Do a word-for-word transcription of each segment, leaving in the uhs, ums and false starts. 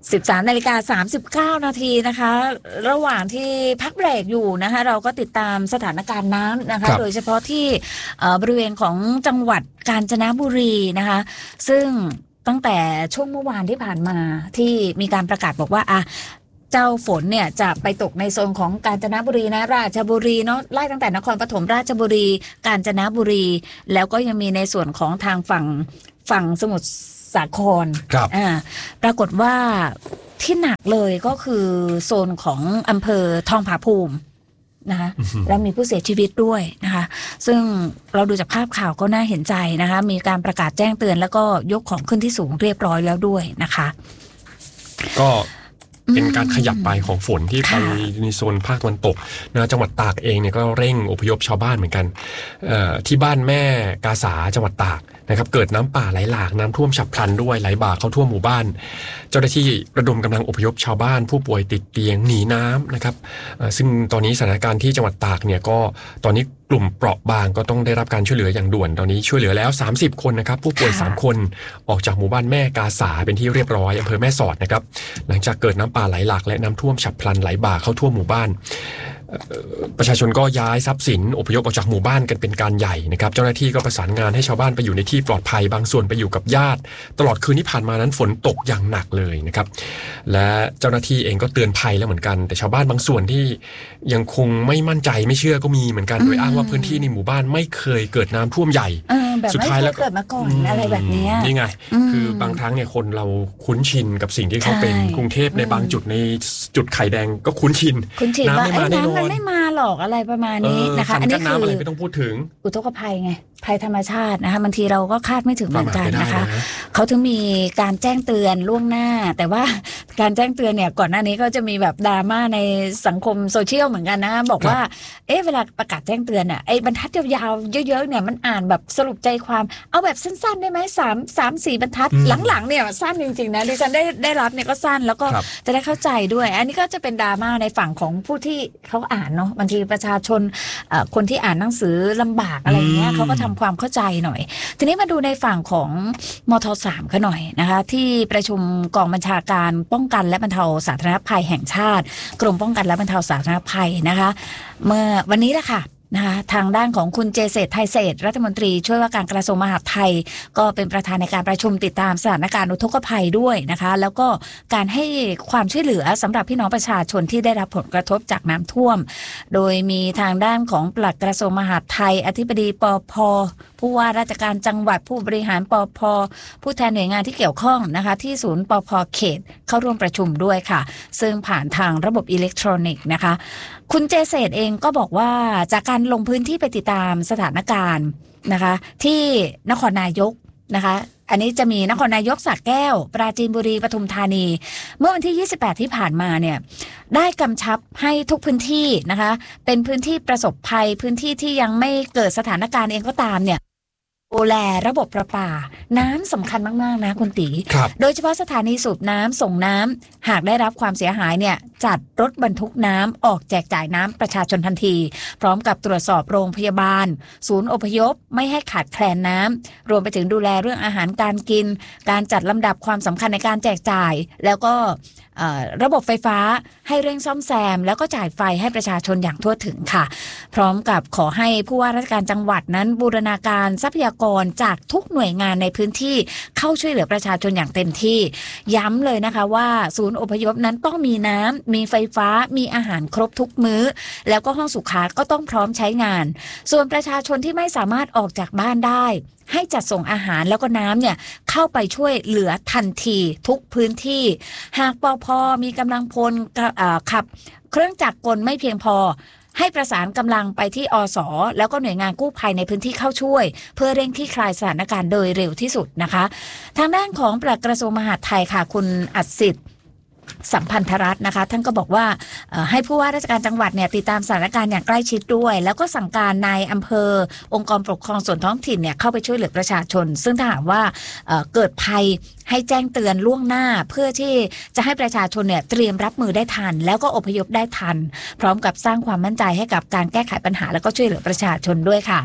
สิบสามนาฬิกาสามสิบเก้านาทีนะคะระหว่างที่พักเบรกอยู่นะคะเราก็ติดตามสถานการณ์น้ำนะคะโดยเฉพาะที่บริเวณของจังหวัดกาญจนบุรีนะคะซึ่งตั้งแต่ช่วงเมื่อวานที่ผ่านมาที่มีการประกาศบอกว่าอ่ะเจ้าฝนเนี่ยจะไปตกในโซนของกาญจนบุรีนะราชบุรีเนาะไล่ตั้งแต่นครปฐมราชบุรีกาญจนบุรีแล้วก็ยังมีในส่วนของทางฝั่งฝั่งสมุทรสาครอ่าปรากฏว่าที่หนักเลยก็คือโซนของอำเภอทองผาภูมินะคะแล้วมีผู้เสียชีวิตด้วยนะคะซึ่งเราดูจากภาพข่าวก็น่าเห็นใจนะคะมีการประกาศแจ้งเตือนแล้วก็ยกของขึ้นที่สูงเรียบร้อยแล้วด้วยนะคะก็เป็นการขยับไปของฝนที่ไปในโซนภาคตะวันตกนะจังหวัดตากเองเนี่ยก็เร่งอพยพชาวบ้านเหมือนกันที่บ้านแม่กาสาจังหวัดตากนะครับเกิดน้ำป่าไหลหลากน้ำท่วมฉับพลันด้วยไหลบ่าเข้าท่วมหมู่บ้านเจ้าหน้าที่ระดมกำลังอพยพชาวบ้านผู้ป่วยติดเตียงหนีน้ำนะครับซึ่งตอนนี้สถานการณ์ที่จังหวัดตากเนี่ยก็ตอนนี้กลุ่มเปราะบางก็ต้องได้รับการช่วยเหลืออย่างด่วนตอนนี้ช่วยเหลือแล้วสามสิบคนนะครับผู้ป่วยสามคนออกจากหมู่บ้านแม่กาสาเป็นที่เรียบร้อยอำเภอแม่สอดนะครับหลังจากเกิดน้ำป่าไหลหลากและน้ำท่วมฉับพลันไหลบ่าเข้าท่วมหมู่บ้านประชาชนก็ย้ายทรัพย์สินอพยพออกจากหมู่บ้านกันเป็นการใหญ่นะครับเจ้าหน้าที่ก็ประสานงานให้ชาวบ้านไปอยู่ในที่ปลอดภัยบางส่วนไปอยู่กับญาติตลอดคืนที่ผ่านมานั้นฝนตกอย่างหนักเลยนะครับและเจ้าหน้าที่เองก็เตือนภัยแล้วเหมือนกันแต่ชาวบ้านบางส่วนที่ยังคงไม่มั่นใจไม่เชื่อก็มีเหมือนกันโดยอ้างว่าพื้นที่ในหมู่บ้านไม่เคยเกิดน้ำท่วมใหญ่สุดท้ายแล้วเกิดมาก่อนอะไรแบบนี้นี่ไงคือบางครั้งเนี่ยคนเราคุ้นชินกับสิ่งที่เขาเป็นกรุงเทพในบางจุดในจุดไข่แดงก็คุ้นชินน้ำไม่มาแน่นอนมันไม่มาหรอกอะไรประมาณนี้นะคะอันนี้คืออะไรไม่ต้องพูดถึงอุทกภัยไงภัยธรรมชาตินะคะบางทีเราก็คาดไม่ถึงเหมือนกันนะคะเขาถึงมีการแจ้งเตือนล่วงหน้าแต่ว่าการแจ้งเตือนเนี่ยก่อนหน้านี้ก็จะมีแบบดราม่าในสังคมโซเชียลเหมือนกันนะบอกว่าเอ๊ะเวลาประกาศแจ้งเตือนอ่ะไอ้บรรทัดยาวๆเยอะๆเนี่ยมันอ่านแบบสรุปใจความเอาแบบสั้นๆได้ไหมสามสามสี่บรรทัดหลังๆเนี่ยสั้นจริงๆนะดิฉันได้ได้รับเนี่ยก็สั้นแล้วก็จะได้เข้าใจด้วยอันนี้ก็จะเป็นดราม่าในฝั่งของผู้ที่เขาอ่านเนาะบางทีประชาชนคนที่อ่านหนังสือลำบากอะไรเงี้ยเขาก็ทำความเข้าใจหน่อยทีนี้มาดูในฝั่งของมท.สามกันหน่อยนะคะที่ประชุมกองบัญชาการป้องกันและบรรเทาสาธารณภัยแห่งชาติกรมป้องกันและบรรเทาสาธารณภัยนะคะเมื่อวันนี้แหละค่ะนะคะทางด้านของคุณเจเศรษฐ์ไทยเศรษฐ์รัฐมนตรีช่วยว่าการกระทรวงมหาดไทยก็เป็นประธานในการประชุมติดตามสถานการณ์อุทกภัยด้วยนะคะแล้วก็การให้ความช่วยเหลือสำหรับพี่น้องประชาชนที่ได้รับผลกระทบจากน้ำท่วมโดยมีทางด้านของปลัดกระทรวงมหาดไทยอธิบดีปภ.ผู้ว่าราชการจังหวัดผู้บริหารปภ.ผู้แทนหน่วยงานที่เกี่ยวข้องนะคะที่ศูนย์ปภ.เขตเข้าร่วมประชุมด้วยค่ะซึ่งผ่านทางระบบอิเล็กทรอนิกส์นะคะคุณเจเศรษฐ์เองก็บอกว่าจากการลงพื้นที่ไปติดตามสถานการณ์นะคะที่นครนายกนะคะอันนี้จะมีนครนายกสระแก้วปราจีนบุรีปทุมธานีเมื่อวันที่ยี่สิบแปดที่ผ่านมาเนี่ยได้กำชับให้ทุกพื้นที่นะคะเป็นพื้นที่ประสบภัยพื้นที่ที่ยังไม่เกิดสถานการณ์เองก็ตามเนี่ยดูแลระบบประปาน้ำสำคัญมากๆนะคุณตีโดยเฉพาะสถานีสูบน้ำส่งน้ำหากได้รับความเสียหายเนี่ยจัดรถบรรทุกน้ำออกแจกจ่ายน้ำประชาชนทันทีพร้อมกับตรวจสอบโรงพยาบาลศูนย์อพยพไม่ให้ขาดแคลนน้ำรวมไปถึงดูแลเรื่องอาหารการกินการจัดลำดับความสำคัญในการแจกจ่ายแล้วก็ระบบไฟฟ้าให้เร่งซ่อมแซมแล้วก็จ่ายไฟให้ประชาชนอย่างทั่วถึงค่ะพร้อมกับขอให้ผู้ว่าราชการจังหวัดนั้นบูรณาการทรัพยากรจากทุกหน่วยงานในพื้นที่เข้าช่วยเหลือประชาชนอย่างเต็มที่ย้ำเลยนะคะว่าศูนย์อพยพนั้นต้องมีน้ำมีไฟฟ้ามีอาหารครบทุกมื้อแล้วก็ห้องสุขาก็ต้องพร้อมใช้งานส่วนประชาชนที่ไม่สามารถออกจากบ้านได้ให้จัดส่งอาหารแล้วก็น้ำเนี่ยเข้าไปช่วยเหลือทันทีทุกพื้นที่หากปภ.มีกำลังพลขับเครื่องจักรกลไม่เพียงพอให้ประสานกำลังไปที่อส.แล้วก็หน่วยงานกู้ภัยในพื้นที่เข้าช่วยเพื่อเร่งคลี่คลายสถานการณ์โดยเร็วที่สุดนะคะทางด้านของปลัดกระทรวงมหาดไทยค่ะคุณอัศสิทธิ์สัมพันธรัตน์นะคะท่านก็บอกว่าให้ผู้ว่าราชการจังหวัดเนี่ยติดตามสถานการณ์อย่างใกล้ชิดด้วยแล้วก็สั่งการนายอำเภอองค์กรปกครองส่วนท้องถิ่นเนี่ยเข้าไปช่วยเหลือประชาชนซึ่งถ้าหากว่าเอ่อเกิดภัยให้แจ้งเตือนล่วงหน้าเพื่อที่จะให้ประชาชนเนี่ยเตรียมรับมือได้ทันแล้วก็อพยพได้ทันพร้อมกับสร้างความมั่นใจให้กับการแก้ไขปัญหาแล้วก็ช่วยเหลือประชาชนด้วยค่ะ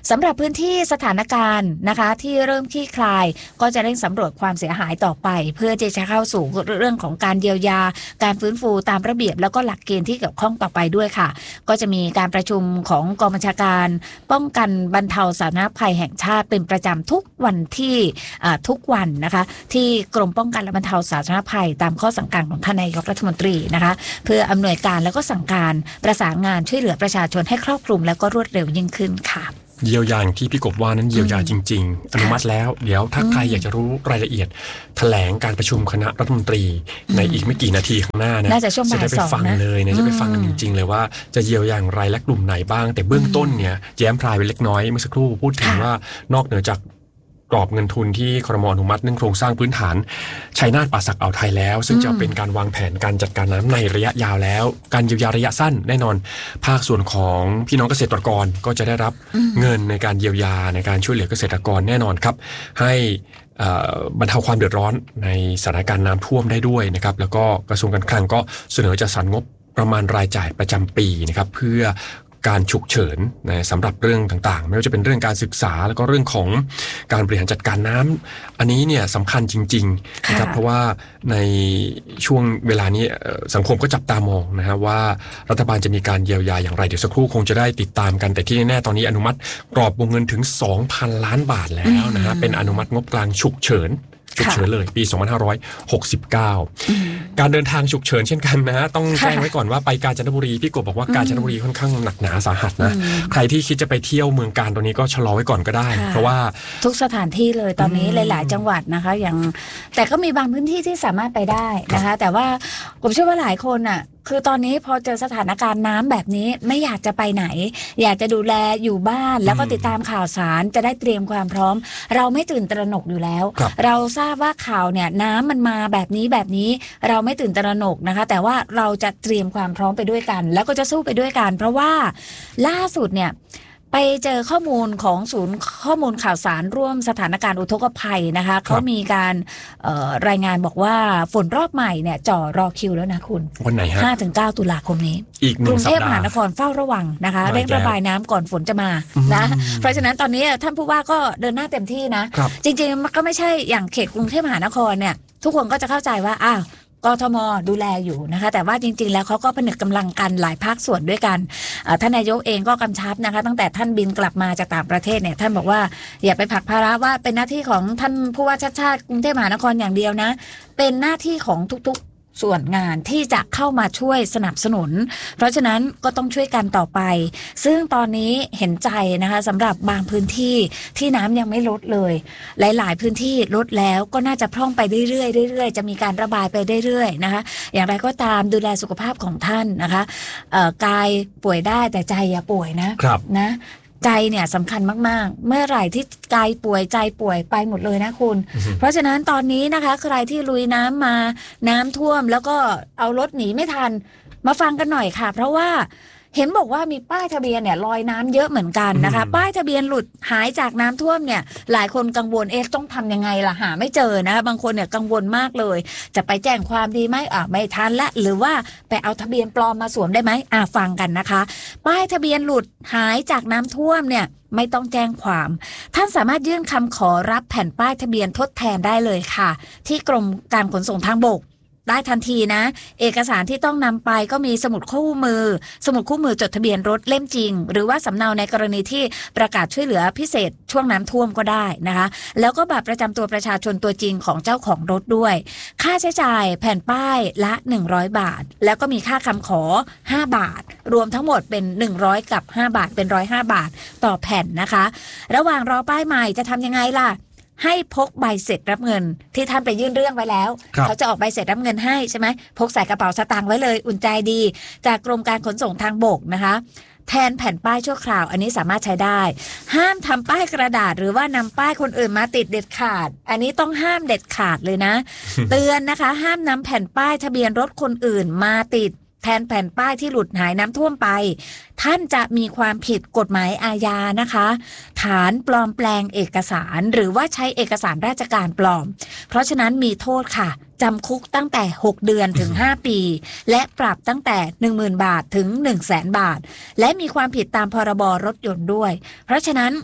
สำหรับพื้นที่สถานการณ์นะคะที่เริ่มคลี่คลายก็จะเร่งสำรวจความเสียหายต่อไปเพื่อที่จะเข้าสู่เรื่องของการเยียวยาการฟื้นฟูตามระเบียบแล้วก็หลักเกณฑ์ที่เกี่ยวข้องต่อไปด้วยค่ะก็จะมีการประชุมของกองบัญชาการป้องกันบรรเทาสาธารณภัยแห่งชาติเป็นประจำทุกวันที่ทุกวันนะคะที่กรมป้องกันและบรรเทาสาธารณภัยตามข้อสั่งการของท่านนายกรัฐมนตรีนะคะเพื่ออำนวยการแล้วก็สั่งการประสานงานช่วยเหลือประชาชนให้ครอบคลุมและก็รวดเร็วยิ่งขึ้นค่ะเยียวยาอย่างที่พี่กบว่านั้นเยียวยาจริงๆอนุมัติแล้วเดี๋ยวถ้าใครอยากจะรู้รายละเอียดแถลงการประชุมคณะรัฐมนตรีในอีกไม่กี่นาทีข้างหน้านะจะได้ไปฟังเลยนะจะไปฟังจริงๆเลยว่าจะเยียวยาอย่างไรและกลุ่มไหนบ้างแต่เบื้องต้นเนี่ยแย้มพรายไปเล็กน้อยเมื่อสักครู่พูดถึงว่านอกเหนือจากกรอบเงินทุนที่ครม.อนุมัติเรื่องโครงสร้างพื้นฐานชัยนาทป่าสักอ่าวไทยแล้วซึ่งจะเป็นการวางแผนการจัดการน้ำในระยะยาวแล้วการเยียวยาระยะสั้นแน่นอนภาคส่วนของพี่น้องเกษตรกรก็จะได้รับเงินในการเยียวยาในการช่วยเหลือเกษตรกรแน่นอนครับให้บรรเทาความเดือดร้อนในสถานการณ์น้ำท่วมได้ด้วยนะครับแล้วก็กระทรวงการคลังก็เสนอจัดสรรงบประมาณรายจ่ายประจำปีนะครับเพื่อการฉุกเฉินนะสำหรับเรื่องต่างๆไม่ว่าจะเป็นเรื่องการศึกษาแล้วก็เรื่องของการบริหารจัดการน้ำอันนี้เนี่ยสำคัญจริงๆนะครับเพราะว่าในช่วงเวลานี้สังคมก็จับตามองนะฮะว่ารัฐบาลจะมีการเยียวยาอย่างไรเดี๋ยวสักครู่คงจะได้ติดตามกันแต่ที่แน่ๆตอนนี้อนุมัติกรอบวงเงินถึง สองพัน ล้านบาทแล้วนะฮะเป็นอนุมัติงบกลางฉุกเฉินฉุกเฉินเลยปีสองพันห้าร้อยหกสิบเก้าการเดินทางฉุกเฉินเช่นกันนะต้องแจ้งไว้ก่อนว่าไปกาญจนบุรีพี่กบบอกว่ากาญจนบุรีค่อนข้างหนักหนาสาหัสนะใครที่คิดจะไปเที่ยวเมืองกาญตัวนี้ก็ชะลอไว้ก่อนก็ได้เพราะว่าทุกสถานที่เลยตอนนี้หลายๆจังหวัดนะคะอย่างแต่ก็มีบางพื้นที่ที่สามารถไปได้นะคะแต่ว่าผมเชื่อว่าหลายคนอ่ะคือตอนนี้พอเจอสถานการณ์น้ำแบบนี้ไม่อยากจะไปไหนอยากจะดูแลอยู่บ้านแล้วก็ติดตามข่าวสารจะได้เตรียมความพร้อมเราไม่ตื่นตระหนกอยู่แล้วเราทราบว่าข่าวเนี่ยน้ำมันมาแบบนี้แบบนี้เราไม่ตื่นตระหนกนะคะแต่ว่าเราจะเตรียมความพร้อมไปด้วยกันแล้วก็จะสู้ไปด้วยกันเพราะว่าล่าสุดเนี่ยไปเจอข้อมูลของศูนย์ข้อมูลข่าวสารร่วมสถานการณ์อุทกภัยนะคะเขามีการรายงานบอกว่าฝนรอบใหม่เนี่ยจ่อรอคิวแล้วนะคุณวันไหนฮะห้าถึงเก้า ตุลาคมนี้กรุงเทพมหานครเฝ้าระวังนะคะเร่งระบายน้ำก่อนฝนจะมานะเพราะฉะนั้นตอนนี้ท่านผู้ว่าก็เดินหน้าเต็มที่นะจริงๆมันก็ไม่ใช่อย่างเขตกรุงเทพมหานครเนี่ยทุกคนก็จะเข้าใจว่าอ้าวกทม.ดูแลอยู่นะคะแต่ว่าจริงๆแล้วเขาก็ผนึกกำลังกันหลายภาคส่วนด้วยกันท่านนายกเองก็กำชับนะคะตั้งแต่ท่านบินกลับมาจากต่างประเทศเนี่ยท่านบอกว่าอย่าไปผลักภาระว่าเป็นหน้าที่ของท่านผู้ว่าชาติชาติกรุงเทพมหานครอย่างเดียวนะเป็นหน้าที่ของทุกๆส่วนงานที่จะเข้ามาช่วยสนับสนุนเพราะฉะนั้นก็ต้องช่วยกันต่อไปซึ่งตอนนี้เห็นใจนะคะสำหรับบางพื้นที่ที่น้ำยังไม่ลดเลยหลายๆพื้นที่ลดแล้วก็น่าจะพร่องไปเรื่อยๆเรื่อยๆจะมีการระบายไปเรื่อยๆนะคะอย่างไรก็ตามดูแลสุขภาพของท่านนะคะกายป่วยได้แต่ใจอย่าป่วยนะนะใจเนี่ยสำคัญมากๆเมื่อไหร่ที่กายป่วยใจป่วยไปหมดเลยนะคุณเพราะฉะนั้นตอนนี้นะคะใครที่ลุยน้ำมาน้ำท่วมแล้วก็เอารถหนีไม่ทันมาฟังกันหน่อยค่ะเพราะว่าเห็นบอกว่ามีป้ายทะเบียนเนี่ยลอยน้ำเยอะเหมือนกันนะคะป้ายทะเบียนหลุดหายจากน้ำท่วมเนี่ยหลายคนกังวลเอ๊ะต้องทำยังไงล่ะหาไม่เจอนะบางคนเนี่ยกังวลมากเลยจะไปแจ้งความดีไหมอ่ะไม่ทันละหรือว่าไปเอาทะเบียนปลอมมาสวมได้ไหมอ่ะฟังกันนะคะป้ายทะเบียนหลุดหายจากน้ำท่วมเนี่ยไม่ต้องแจ้งความท่านสามารถยื่นคำขอรับแผ่นป้ายทะเบียนทดแทนได้เลยค่ะที่กรมการขนส่งทางบกได้ทันทีนะเอกสารที่ต้องนำไปก็มีสมุดคู่มือสมุดคู่มือจดทะเบียนรถเล่มจริงหรือว่าสำเนาในกรณีที่ประกาศช่วยเหลือพิเศษช่วงน้ำท่วมก็ได้นะคะแล้วก็บัตรประจำตัวประชาชนตัวจริงของเจ้าของรถด้วยค่าใช้จ่ายแผ่นป้ายละหนึ่งร้อยบาทแล้วก็มีค่าคำขอห้าบาทรวมทั้งหมดเป็นหนึ่งร้อยกับห้าบาทเป็นหนึ่งร้อยห้าบาทต่อแผ่นนะคะระหว่างรอป้ายใหม่จะทำยังไงล่ะให้พกใบเสร็จรับเงินที่ท่านไปยื่นเรื่องไว้แล้วเขาจะออกใบเสร็จรับเงินให้ใช่ไหมพกใส่กระเป๋าสตางค์ไว้เลยอุ่นใจดีจากกรมการขนส่งทางบกนะคะแทนแผ่นป้ายชั่วคราวอันนี้สามารถใช้ได้ห้ามทำป้ายกระดาษหรือว่านำป้ายคนอื่นมาติดเด็ดขาดอันนี้ต้องห้ามเด็ดขาดเลยนะ เตือนนะคะห้ามนำแผ่นป้ายทะเบียนรถคนอื่นมาติดแทนแผ่นป้ายที่หลุดหายน้ำท่วมไปท่านจะมีความผิดกฎหมายอาญานะคะฐานปลอมแปลงเอกสารหรือว่าใช้เอกสารราชการปลอมเพราะฉะนั้นมีโทษค่ะจำคุกตั้งแต่หกเดือนถึงห้าปีและปรับตั้งแต่ หนึ่งหมื่น บาทถึง หนึ่งแสน บาทและมีความผิดตามพรบรถยนต์ด้วยเพราะฉะนั้น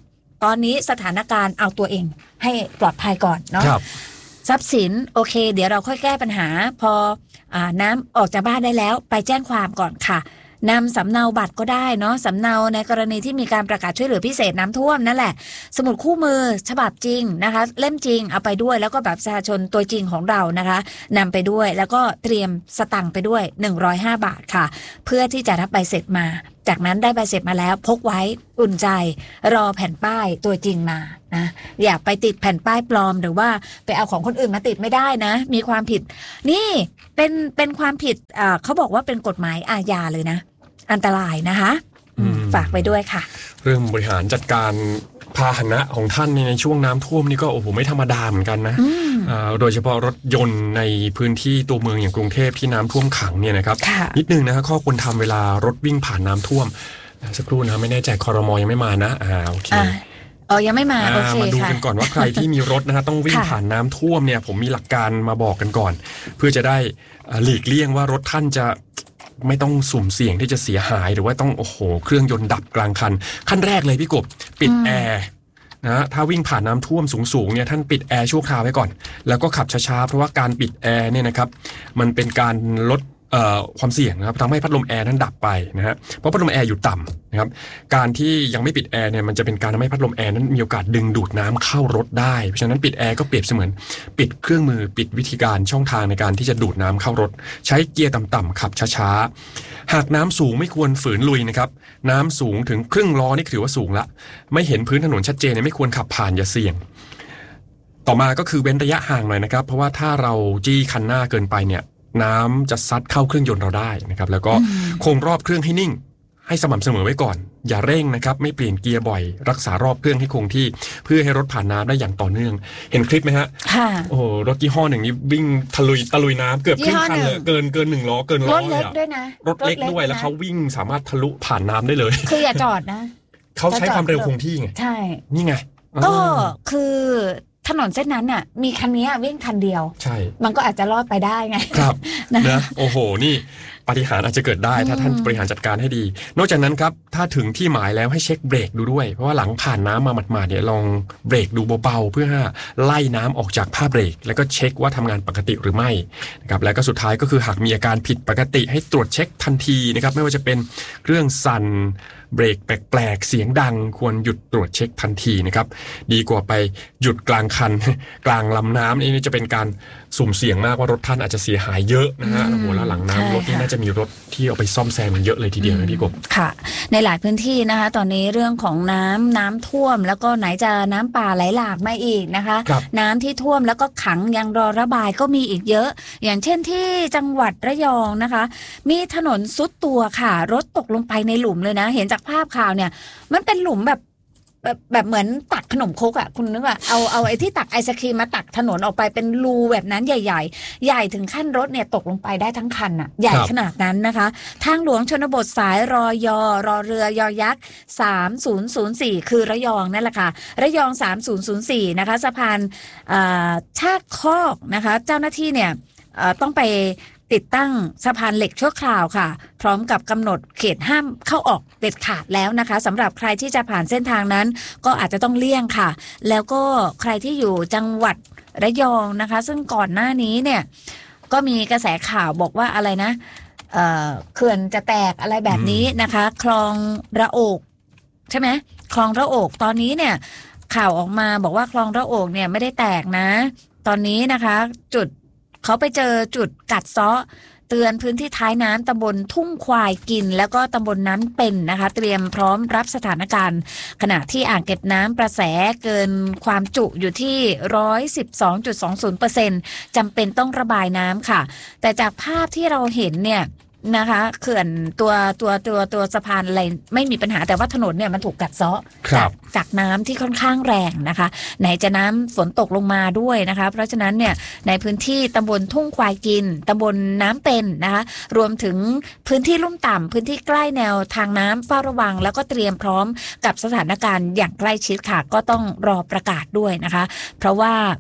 ตอนนี้สถานการณ์เอาตัวเองให้ปลอดภัยก่อนเนาะทรัพย์สินโอเคเดี๋ยวเราค่อยแก้ปัญหาพออ่าน้ำออกจากบ้านได้แล้วไปแจ้งความก่อนค่ะนำสำเนาบัตรก็ได้เนาะสำเนาในกรณีที่มีการประกาศช่วยเหลือพิเศษน้ำท่วมนั่นแหละสมุดคู่มือฉบับจริงนะคะเล่มจริงเอาไปด้วยแล้วก็แบบประชาชนตัวจริงของเรานะคะนำไปด้วยแล้วก็เตรียมสตังค์ไปด้วยหนึ่งร้อยห้าบาทค่ะเพื่อที่จะรับใบเสร็จมาจากนั้นได้ใบเสร็จมาแล้วพกไว้อุ่นใจรอแผ่นป้ายตัวจริงมานะอย่าไปติดแผ่นป้ายปลอมหรือว่าไปเอาของคนอื่นมาติดไม่ได้นะมีความผิดนี่เป็นเป็นความผิดอ่าเขาบอกว่าเป็นกฎหมายอาญาเลยนะอันตรายนะคะฝากไปด้วยค่ะเรื่องบริหารจัดการพาหนะของท่านในช่วงน้ำท่วมนี่ก็โอ้โหไม่ธรรมดาเหมือนกันนะโดยเฉพาะรถยนต์ในพื้นที่ตัวเมืองอย่างกรุงเทพที่น้ำท่วมขังเนี่ยนะครับนิดนึงนะครับข้อควรทำเวลารถวิ่งผ่านน้ำท่วมสักครู่นะไม่แน่ใจครม.ยังไม่มานะอ่าโอเคอ๋อยังไม่มาโอเคมาดูกันก่อนว่าใครที่มีรถนะฮะต้องวิ่งผ่านน้ำท่วมเนี่ยผมมีหลักการมาบอกกันก่อนเพื่อจะได้หลีกเลี่ยงว่ารถท่านจะไม่ต้องสุ่มเสี่ยงที่จะเสียหายหรือว่าต้องโอ้โหเครื่องยนต์ดับกลางคันขั้นแรกเลยพี่กบปิดแอร์นะถ้าวิ่งผ่านน้ำท่วมสูงๆเนี่ยท่านปิดแอร์ชั่วคราวไว้ก่อนแล้วก็ขับช้าๆเพราะว่าการปิดแอร์เนี่ยนะครับมันเป็นการลดความเสี่ยงนะครับทำให้พัดลมแอร์นั้นดับไปนะฮะเพราะพัดลมแอร์อยู่ต่ำนะครับการที่ยังไม่ปิดแอร์เนี่ยมันจะเป็นการทำให้พัดลมแอร์นั้นมีโอกาสดึงดูดน้ำเข้ารถได้เพราะฉะนั้นปิดแอร์ก็เปรียบเสมือนปิดเครื่องมือปิดวิธีการช่องทางในการที่จะดูดน้ำเข้ารถใช้เกียร์ต่ำๆขับช้าๆหากน้ำสูงไม่ควรฝืนลุยนะครับน้ำสูงถึงครึ่งล้อนี่ถือว่าสูงละไม่เห็นพื้นถนนชัดเจนเนี่ยไม่ควรขับผ่านอย่าเสี่ยงต่อมาก็คือเว้นระยะห่างหน่อยนะครับเพราะว่าถ้าเราจี้คันหน้าเกินไปเนี่ยน้ำจะซัดเข้าเครื่องยนต์เราได้นะครับแล้วก็คงรอบเครื่องให้นิ่งให้สม่ำเสมอไว้ก่อนอย่าเร่งนะครับไม่เปลี่ยนเกียร์บ่อยรักษารอบเครื่องให้คงที่เพื่อให้รถผ่านน้ำได้อย่างต่อเนื่องเห็นคลิปไหมฮะค่ะโอ้โหรถยี่ห้อหนึ่งนี้วิ่งทะลุยตะลุยน้ำเกือบครึ่งคันเลยเกินเกินหนึ่งล้อเกินล้อเลยรถเล็กด้วยนะรถเล็กด้วยแล้วเขาวิ่งสามารถทะลุผ่านน้ำได้เลยคืออย่าจอดนะเขาใช้ความเร็วคงที่ไงใช่นี่ไงก็คือถนนเส้นนั้นน่ะมีคันนี้วิ่งคันเดียวใช่มันก็อาจจะรอดไปได้ไงครับนะโอ้โหนี่ปาฏิหาริย์อาจจะเกิดได้ถ้าท่านบริหารจัดการให้ดีนอกจากนั้นครับถ้าถึงที่หมายแล้วให้เช็คเบรกดูด้วยเพราะว่าหลังผ่านน้ำมาหมาดๆเนี่ยลองเบรกดูเบาๆเพื่อไล่น้ำออกจากผ้าเบรกแล้วก็เช็คว่าทำงานปกติหรือไม่นะครับแล้วก็สุดท้ายก็คือหากมีอาการผิดปกติให้ตรวจเช็คทันทีนะครับไม่ว่าจะเป็นเครื่องสั่นเบรกแปลกๆเสียงดังควรหยุดตรวจเช็คทันทีนะครับดีกว่าไปหยุดกลางคันกลางลำน้ำนี่จะเป็นการสุ่มเสี่ยงมากว่ารถท่านอาจจะเสียหายเยอะนะฮะโอ้โหแล้วหลังน้ำรถนี่น่าจะมีรถที่เอาไปซ่อมแซมเยอะเลยทีเดียวนะพี่กบค่ะในหลายพื้นที่นะคะตอนนี้เรื่องของน้ำน้ำท่วมแล้วก็ไหนจะน้ำป่าไหลหลากมาอีกนะคะน้ำที่ท่วมแล้วก็ขังยังรอระบายก็มีอีกเยอะอย่างเช่นที่จังหวัดระยองนะคะมีถนนซุดตัวค่ะรถตกลงไปในหลุมเลยนะเห็นจากภาพข่าวเนี่ยมันเป็นหลุมแบบแบบแบบเหมือนตักขนมครกอ่ะคุณนึกว่าเอาเอาไอ้ที่ตักไอศครีมมาตักถนนออกไปเป็นรูแบบนั้นใหญ่ๆใหญ่ถึงขั้นรถเนี่ยตกลงไปได้ทั้งคันอ่ะใหญ่ขนาดนั้นนะคะทางหลวงชนบทสายรอยอรอเรือยอยักษ์สามศูนย์ศูนย์สี่คือระยองนั่นแหละค่ะระยองสามศูนย์ศูนย์สี่นะคะสะพานชากคอกนะคะเจ้าหน้าที่เนี่ยต้องไปติดตั้งสะพานเหล็กชั่วคราวค่ะพร้อมกับกำหนดเขตห้ามเข้าออกเด็ดขาดแล้วนะคะสำหรับใครที่จะผ่านเส้นทางนั้นก็อาจจะต้องเลี่ยงค่ะแล้วก็ใครที่อยู่จังหวัดระยองนะคะซึ่งก่อนหน้านี้เนี่ยก็มีกระแสข่าวบอกว่าอะไรนะเอ่อเขื่อนจะแตกอะไรแบบนี้นะคะคลองระโอกใช่ไหมคลองระโอกตอนนี้เนี่ยข่าวออกมาบอกว่าคลองระโอกเนี่ยไม่ได้แตกนะตอนนี้นะคะจุดเขาไปเจอจุดกัดเซาะเตือนพื้นที่ท้ายน้ำตำบลทุ่งควายกินแล้วก็ตำบลน้ำเป็นนะคะเตรียมพร้อมรับสถานการณ์ขณะที่อ่างเก็บน้ำประแสเกินความจุอยู่ที่ หนึ่งร้อยสิบสองจุดสองศูนย์เปอร์เซ็นต์ จำเป็นต้องระบายน้ำค่ะแต่จากภาพที่เราเห็นเนี่ยนะคะเขื่อนตัวตัวตัวตัวสะพานอะไรไม่มีปัญหาแต่ว่าถนนเนี่ยมันถูกกัดเซาะจากจากน้ำที่ค่อนข้างแรงนะคะไหนจะน้ำฝนตกลงมาด้วยนะคะเพราะฉะนั้นเนี่ยในพื้นที่ตำบลทุ่งควายกินตำบลน้ำเป็นนะคะรวมถึงพื้นที่ลุ่มต่ำพื้นที่ใกล้แนวทางน้ำเฝ้าระวังแล้วก็เตรียมพร้อมกับสถานการณ์อย่างใกล้ชิดค่ะก็ต้องรอประกาศด้วยนะคะเพราะว่า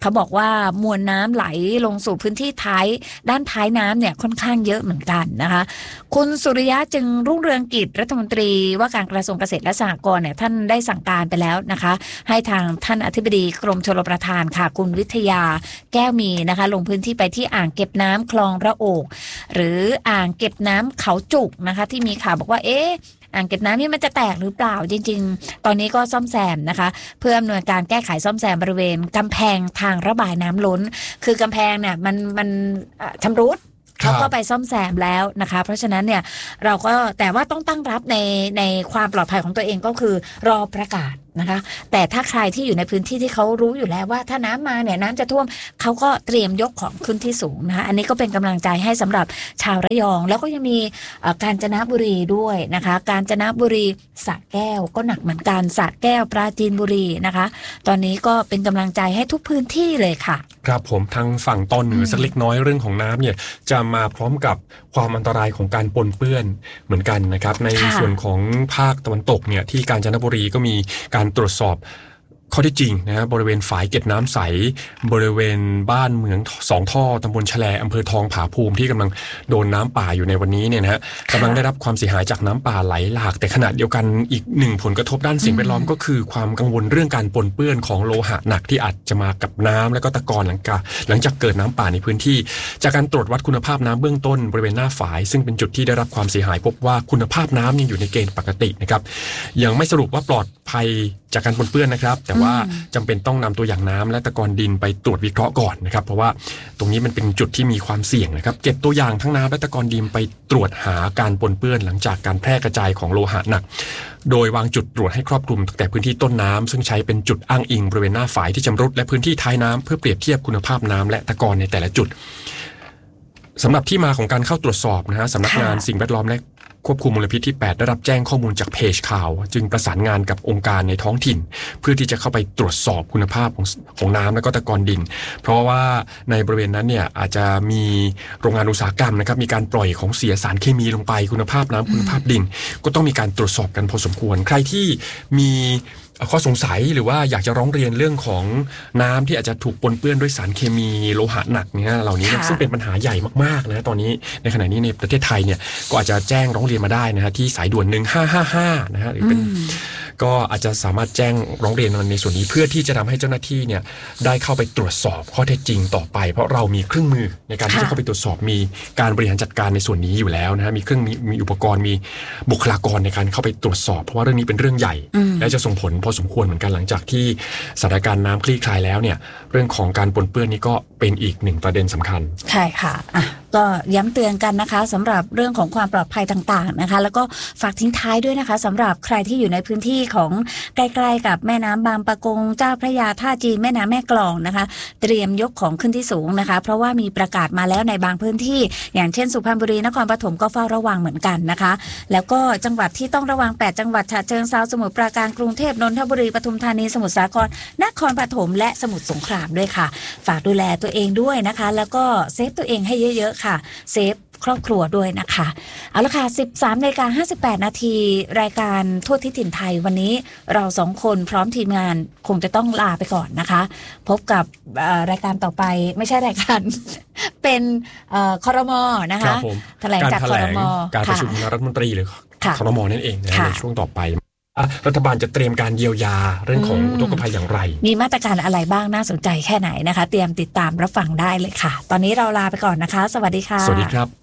เขาบอกว่ามวลน้ำไหลลงสู่พื้นที่ท้ายด้านท้ายน้ำเนี่ยค่อนข้างเยอะเหมือนกันนะคะคุณสุริยะจึงรุ่งเรืองกิจรัฐมนตรีว่าการกระทรวงเกษตรและสหกรณ์เนี่ยท่านได้สั่งการไปแล้วนะคะให้ทางท่านอธิบดีกรมชลประทานค่ะคุณวิทยาแก้วมีนะคะลงพื้นที่ไปที่อ่างเก็บน้ำคลองระโอกหรืออ่างเก็บน้ำเขาจุกนะคะที่มีข่าวบอกว่าเอ๊ะอ่างเก็บน้ำนี่มันจะแตกหรือเปล่าจริงๆตอนนี้ก็ซ่อมแซมนะคะเพื่ออำนวยการแก้ไขซ่อมแซมบริเวณกำแพงทางระบายน้ำล้นคือกำแพงเนี่ยมันมันชำรุดเขาก็ไปซ่อมแซมแล้วนะคะเพราะฉะนั้นเนี่ยเราก็แต่ว่าต้องตั้งรับในในความปลอดภัยของตัวเองก็คือรอประกาศนะคะแต่ถ้าใครที่อยู่ในพื้นที่ที่เขารู้อยู่แล้วว่าถ้าน้ำมาเนี่ยน้ำจะท่วมเขาก็เตรียมยกของขึ้นที่สูงนะคะอันนี้ก็เป็นกำลังใจให้สำหรับชาวระยองแล้วก็ยังมีกาญจนบุรีด้วยนะคะกาญจนบุรีสระแก้วก็หนักเหมือนกันสระแก้วปราจีนบุรีนะคะตอนนี้ก็เป็นกำลังใจให้ทุกพื้นที่เลยค่ะครับผมทางฝั่งตอนเหนือสักเล็กน้อยเรื่องของน้ำเนี่ยจะมาพร้อมกับความอันตรายของการปนเปื้อนเหมือนกันนะครับในส่วนของภาคตะวันตกเนี่ยที่กาญจนบุรีก็มีการตรวจสอบข้อที่จริงนะบริเวณฝายเก็บน้ำใสบริเวณบ้านเหมืองสองท่อตำบลแฉลอำเภอทองผาภูมิที่กำลังโดนน้ำป่าอยู่ในวันนี้เนี่ยนะฮะกำลังได้รับความเสียหายจากน้ำป่าไหลหลากแต่ขณะเดียวกันอีกหนึ่งผลกระทบด้านสิ่งแวดล้อมก็คือความกังวลเรื่องการปนเปื้อนของโลหะหนักที่อาจจะมากับน้ำและก็ตะกอนหลังจากหลังจากเกิดน้ำป่าในพื้นที่จากการตรวจวัดคุณภาพน้ำเบื้องต้นบริเวณหน้าฝายซึ่งเป็นจุดที่ได้รับความเสียหายพบว่าคุณภาพน้ำยังอยู่ในเกณฑ์ปกตินะครับยังไม่สรุปว่าปลอดภัยจากการปนเปื้อนนะครับแต่ว่าจำเป็นต้องนำตัวอย่างน้ำและตะกอนดินไปตรวจวิเคราะห์ก่อนนะครับเพราะว่าตรงนี้มันเป็นจุดที่มีความเสี่ยงนะครับเก็บตัวอย่างทั้งน้ำและตะกอนดินไปตรวจหาการปนเปื้อนหลังจากการแพร่กระจายของโลหะหนักโดยวางจุดตรวจให้ครอบคลุมตั้งแต่พื้นที่ต้นน้ำซึ่งใช้เป็นจุดอ้างอิงบริเวณหน้าฝายที่ชำรุดและพื้นที่ท้ายน้ำเพื่อเปรียบเทียบคุณภาพน้ำและตะกอนในแต่ละจุดสำหรับที่มาของการเข้าตรวจสอบนะฮะสำนักงานสิ่งแวดล้อมและควบคุมมลพิษที่แปดได้รับแจ้งข้อมูลจากเพจข่าวจึงประสานงานกับองค์การในท้องถิ่นเพื่อที่จะเข้าไปตรวจสอบคุณภาพของของน้ำและก็ตะกอนดินเพราะว่าในบริเวณนั้นเนี่ยอาจจะมีโรงงานอุตสาหกรรมนะครับมีการปล่อยของเสียสารเคมีลงไปคุณภาพน้ำคุณภาพดินก็ต้องมีการตรวจสอบกันพอสมควรใครที่มีข้อสงสัยหรือว่าอยากจะร้องเรียนเรื่องของน้ำที่อาจจะถูกปนเปื้อนด้วยสารเคมีโลหะหนักเนี่ยเหล่านี้ซึ่งเป็นปัญหาใหญ่มากๆนะตอนนี้ในขณะนี้ในประเทศไทยเนี่ยก็อาจจะแจ้งร้องเรียนมาได้นะฮะที่สายด่วนหนึ่งห้าห้าห้านะฮะหรือเป็นก็อาจจะสามารถแจ้งร้องเรียนในส่วนนี้เพื่อที่จะทำให้เจ้าหน้าที่เนี่ยได้เข้าไปตรวจสอบข้อเท็จจริงต่อไปเพราะเรามีเครื่องมือในการที่จะเข้าไปตรวจสอบมีการบริหารจัดการในส่วนนี้อยู่แล้วนะฮะมีเครื่องมีมีอุปกรณ์มีบุคลากรในการเข้าไปตรวจสอบเพราะว่าเรื่องนี้เป็นเรื่องใหญ่และจะส่งผลพอสมควรเหมือนกันหลังจากที่สถานการณ์น้ำคลี่คลายแล้วเนี่ยเรื่องของการปนเปื้อนนี้ก็เป็นอีกหนึ่งประเด็นสำคัญใช่ค่ะอ่ะก็ย้ำเตือนกันนะคะสำหรับเรื่องของความปลอดภัยต่างๆนะคะแล้วก็ฝากทิ้งท้ายด้วยนะคะสำหรับใครที่อยู่ในพื้นที่ของใกล้ๆกับแม่น้ำบางปะกงเจ้าพระยาท่าจีนแม่น้ำแม่กลองนะคะเตรียมยกของขึ้นที่สูงนะคะเพราะว่ามีประกาศมาแล้วในบางพื้นที่อย่างเช่นสุพรรณบุรีนครปฐมก็เฝ้าระวังเหมือนกันนะคะแล้วก็จังหวัดที่ต้องระวังแปดจังหวัดฉะเชิงเทราสมุทรปราการกรุงเทพนนทบุรีปทุมธานีสมุทรสาครนครปฐมและสมุทรสงครามด้วยค่ะฝากดูแลตัวเองด้วยนะคะแล้วก็เซฟตัวเองให้เยอะๆค่ะเซฟครอบครัวด้วยนะคะเอาละค่ะ สิบสามนาฬิกาห้าสิบแปดนาทีรายการทั่วทิศถิ่นไทยวันนี้เราสองคนพร้อมทีมงานคงจะต้องลาไปก่อนนะคะพบกับรายการต่อไปไม่ใช่รายการเป็นครม.นะคะแถลงจากครม. การประชุมรัฐมนตรีหรือครม.นั่นเองในช่วงต่อไปรัฐบาลจะเตรียมการเยียวยาเรื่องของอุทกภัยอย่างไรมีมาตรการอะไรบ้างน่าสนใจแค่ไหนนะคะเตรียมติดตามรับฟังได้เลยค่ะตอนนี้เราลาไปก่อนนะคะสวัสดีค่ะสวัสดีครับ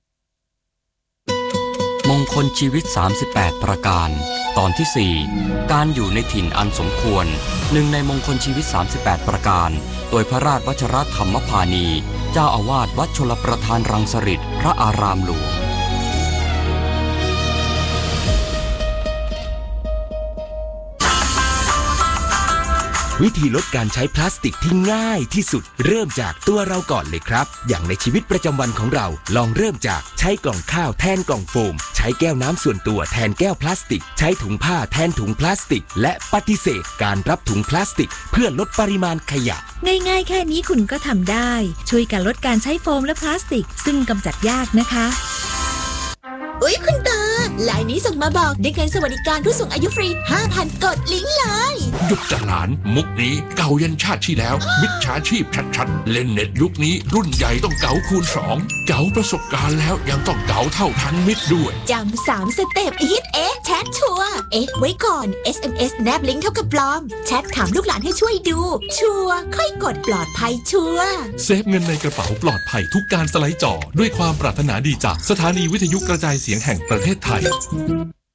มงคลชีวิตสามสิบแปดประการตอนที่สี่การอยู่ในถิ่นอันสมควรหนึ่งในมงคลชีวิตสามสิบแปดประการโดยพระราชวชรธรรมพานีเจ้าอาวาสวัดชลประทานรังสฤษฎ์พระอารามหลวงวิธีลดการใช้พลาสติกที่ง่ายที่สุดเริ่มจากตัวเราก่อนเลยครับอย่างในชีวิตประจำวันของเราลองเริ่มจากใช้กล่องข้าวแทนกล่องโฟมใช้แก้วน้ำส่วนตัวแทนแก้วพลาสติกใช้ถุงผ้าแทนถุงพลาสติกและปฏิเสธการรับถุงพลาสติกเพื่อลดปริมาณขยะง่ายๆแค่นี้คุณก็ทำได้ช่วยกันลดการใช้โฟมและพลาสติกซึ่งกำจัดยากนะคะอุ๊ยคุณตาไลน์นี้ส่งมาบอกได้เงินสวัสดิการผู้สูงอายุฟรี ห้าพัน กดลิงก์เลยหยุดจะหลานมุกนี้เก่ายันชาติที่แล้วมิจฉาชีพชัดๆเล่นเน็ตยุคนี้รุ่นใหญ่ต้องเก๋าคูณสองเก๋าประสบการณ์แล้วยังต้องเก๋าเท่าทันมิตรด้วยจำสามสเต็ปฮิตเอ๊ะแชทชัวร์เอ๊ะไว้ก่อน เอส เอ็ม เอส แนบลิงก์เท่ากับปลอมแชทถามลูกหลานให้ช่วยดูชัวร์ค่อยกดปลอดภัยชัวร์เซฟเงินในกระเป๋าปลอดภัยทุกการสไลด์จอด้วยความปรารถนาดีจากสถานีวิทยุกระจายเสียงแห่งประเทศไทย